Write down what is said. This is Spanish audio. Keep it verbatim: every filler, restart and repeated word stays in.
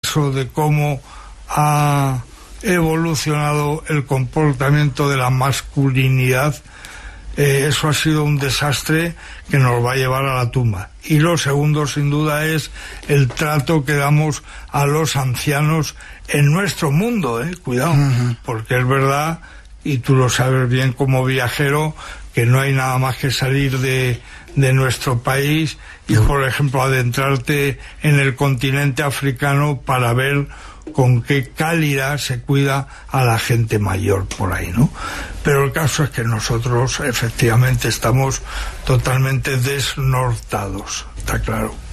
hecho de cómo ha evolucionado el comportamiento de la masculinidad, eh, eso ha sido un desastre que nos va a llevar a la tumba. Y lo segundo, sin duda, es el trato que damos a los ancianos en nuestro mundo, eh, cuidado, uh-huh. porque es verdad, y tú lo sabes bien como viajero, que no hay nada más que salir de, de nuestro país y, por ejemplo, adentrarte en el continente africano para ver con qué calidad se cuida a la gente mayor por ahí, ¿no? Pero el caso es que nosotros efectivamente estamos totalmente desnortados, está claro.